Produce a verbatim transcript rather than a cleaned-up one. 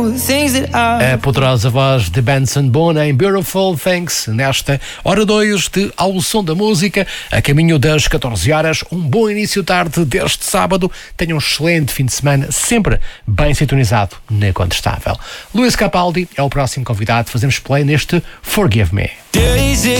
A poderosa voz de Benson Boone em Beautiful Things, nesta hora dois de Ao Som da Música, a caminho das catorze horas. Um bom início de tarde deste sábado. Tenha um excelente fim de semana, sempre bem sintonizado na Incontestável. Luís Capaldi é o próximo convidado. Fazemos play neste Forgive Me.